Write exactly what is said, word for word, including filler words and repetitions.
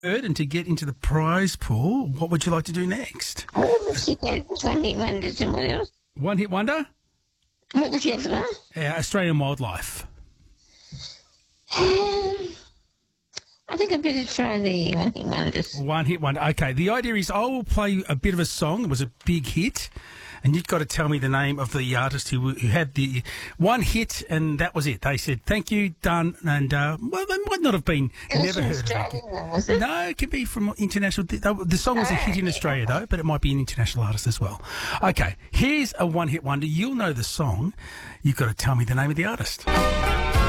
And to get into the prize pool, what would you like to do next? What was she get? One hit wonder, someone else? One hit wonder? What was the other one? Uh, Australian Wildlife. Um, I think I better try the one hit wonders. One hit wonder. Okay, the idea is I will play a bit of a song. It was a big hit. And you've got to tell me the name of the artist who, who had the one hit, and that was it. They said, thank you, done, and, uh, well, they might not have been, It never heard Australian, of it. was it? No, it could be from international. The, the song was a hit in Australia, though, but it might be an international artist as well. Okay, here's a one-hit wonder. You'll know the song. You've got to tell me the name of the artist.